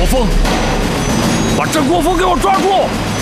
国峰，把郑国峰给我抓住！